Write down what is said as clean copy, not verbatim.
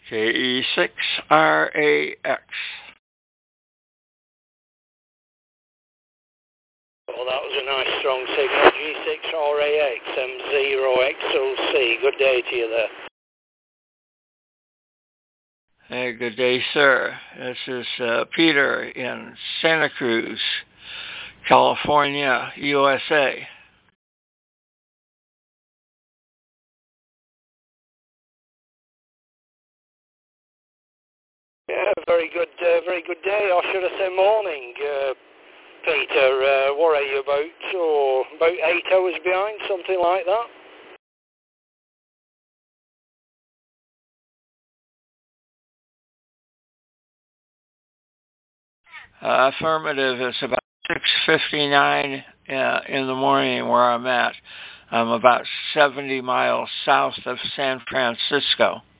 KE6RAX. Well, that was a nice strong signal. G6RAX M0XOC. Good day to you there. Hey, good day, sir. This is Peter in Santa Cruz, California, USA. Yeah, very good day, or should I say morning, Peter. What are you about? Or about 8 hours behind, something like that? Affirmative. It's about 6:59 in the morning where I'm at. I'm about 70 miles south of San Francisco.